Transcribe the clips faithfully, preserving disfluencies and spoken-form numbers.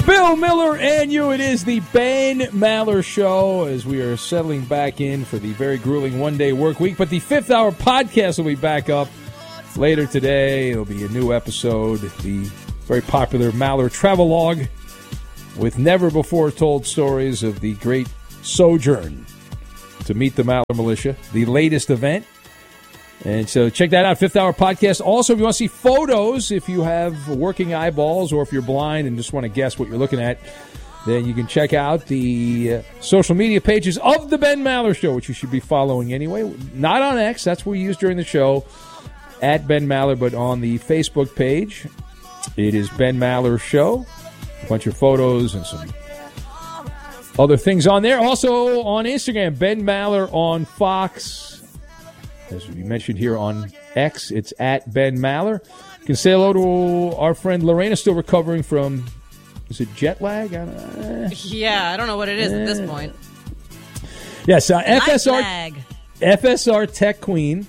Bill Miller and you. It is the Ben Maller Show as we are settling back in for the very grueling one-day work week. But the fifth hour podcast will be back up later today. It'll be a new episode, the very popular Maller Travelogue with never-before-told stories of the great sojourn to meet the Maller Militia, the latest event. And so check that out, fifth hour podcast. Also, if you want to see photos, if you have working eyeballs or if you're blind and just want to guess what you're looking at, then you can check out the uh, social media pages of the Ben Maller Show, which you should be following anyway. Not on X, that's what we use during the show, at Ben Maller, but on the Facebook page, it is Ben Maller Show. A bunch of photos and some other things on there. Also on Instagram, Ben Maller on Fox. As we mentioned here on X, it's at Ben Maller. You can say hello to our friend Lorena, still recovering from, is it jet lag? I don't, uh, yeah, I don't know what it is uh, at this point. Yes, uh, F S R, lag. F S R Tech Queen.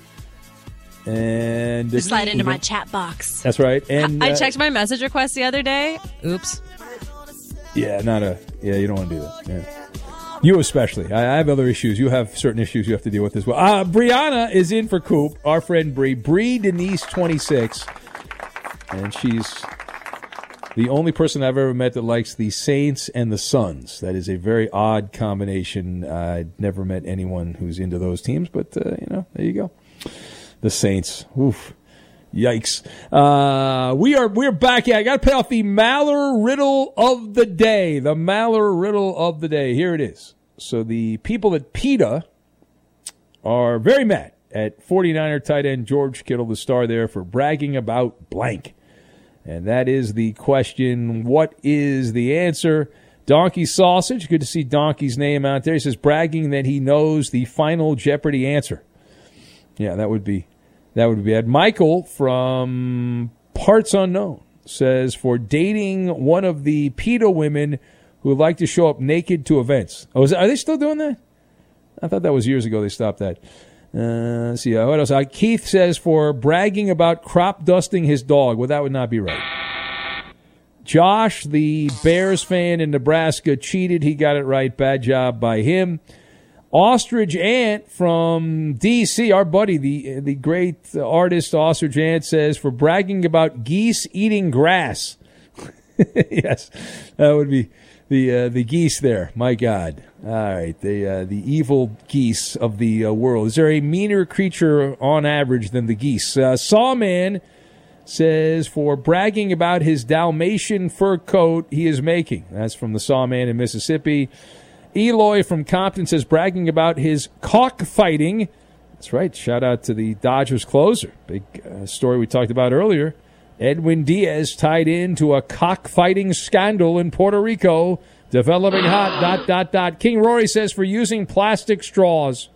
And Just slide into my chat box. That's right. And I uh, checked my message request the other day. Oops. Yeah, not a, yeah, you don't want to do that. Yeah. You especially. I have other issues. You have certain issues you have to deal with as well. Uh, Brianna is in for Coop, our friend Bree. Bree Denise, twenty-six. And she's the only person I've ever met that likes the Saints and the Suns. That is a very odd combination. I've never met anyone who's into those teams, but, uh, you know, there you go. The Saints. Oof. Yikes. Uh, we are we're back. Yeah, I got to pay off the Maller Riddle of the Day. The Maller Riddle of the Day. Here it is. So the people at PETA are very mad at forty-niner tight end George Kittle, the star there, for bragging about blank. And that is the question. What is the answer? Donkey Sausage. Good to see Donkey's name out there. He says bragging that he knows the final Jeopardy answer. Yeah, that would be... That would be bad. Michael from Parts Unknown says, for dating one of the PETA women who like to show up naked to events. Oh, is that, are they still doing that? I thought that was years ago they stopped that. Uh, let's see. Uh, what else? Uh, Keith says, for bragging about crop dusting his dog. Well, that would not be right. Josh, the Bears fan in Nebraska, cheated. He got it right. Bad job by him. Ostrich Ant from D C, our buddy, the the great artist Ostrich Ant, says, for bragging about geese eating grass. Yes, that would be the uh, the geese there. My God. All right, the uh, the evil geese of the uh, world. Is there a meaner creature on average than the geese? Uh, Sawman says, for bragging about his Dalmatian fur coat he is making. That's from the Sawman in Mississippi. Eloy from Compton says, bragging about his cockfighting. That's right. Shout out to the Dodgers closer. Big uh, story we talked about earlier. Edwin Diaz tied into a cockfighting scandal in Puerto Rico. Developing hot, dot, dot, dot. King Rory says, for using plastic straws.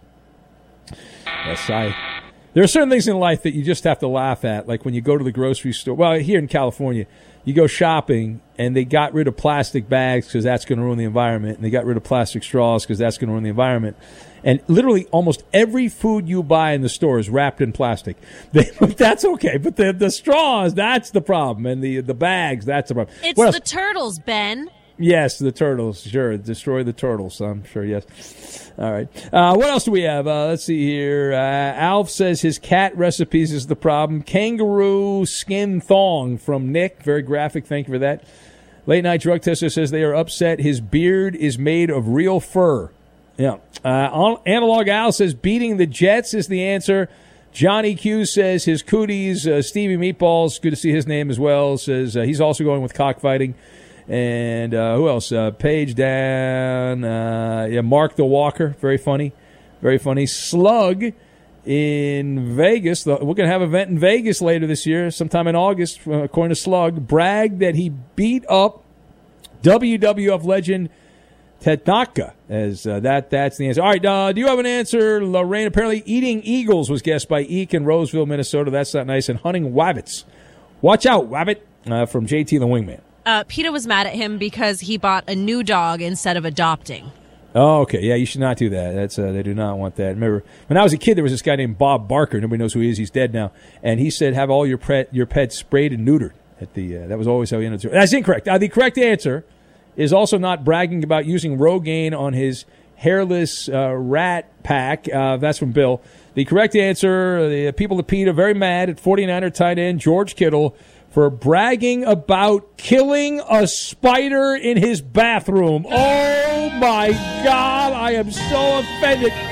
Yes, I... There are certain things in life that you just have to laugh at, like when you go to the grocery store. Well, here in California, you go shopping, and they got rid of plastic bags because that's going to ruin the environment, and they got rid of plastic straws because that's going to ruin the environment. And literally almost every food you buy in the store is wrapped in plastic. That's okay, but the the straws, that's the problem, and the the bags, that's the problem. It's the turtles, Ben. Yes, the turtles, sure. Destroy the turtles, I'm sure, yes. All right. Uh, what else do we have? Uh, let's see here. Uh, Alf says his cat recipes is the problem. Kangaroo skin thong from Nick. Very graphic. Thank you for that. Late Night Drug Tester says they are upset his beard is made of real fur. Yeah. Uh, Analog Al says beating the Jets is the answer. Johnny Q says his cooties. Uh, Stevie Meatballs, good to see his name as well, says uh, he's also going with cockfighting. And uh, who else? Uh, Page down. Uh, yeah, Mark the Walker. Very funny. Very funny. Slug in Vegas. We're going to have an event in Vegas later this year, sometime in August, according to Slug. Bragged that he beat up W W F legend Tatanka. As uh, that, that's the answer. All right, uh, do you have an answer, Lorraine? Apparently, eating eagles was guessed by Eek in Roseville, Minnesota. That's not nice. And hunting wabbits. Watch out, wabbit, uh, from J T the Wingman. Uh, PETA was mad at him because he bought a new dog instead of adopting. Oh, okay. Yeah, you should not do that. That's uh, they do not want that. Remember, when I was a kid, there was this guy named Bob Barker. Nobody knows who he is. He's dead now. And he said, have all your pet your pets sprayed and neutered. At the uh, that was always how he ended it. That's incorrect. Uh, the correct answer is also not bragging about using Rogaine on his hairless uh, rat pack. Uh, that's from Bill. The correct answer, the people of PETA very mad at forty-niner tight end George Kittle for bragging about killing a spider in his bathroom. Oh, my God, I am so offended.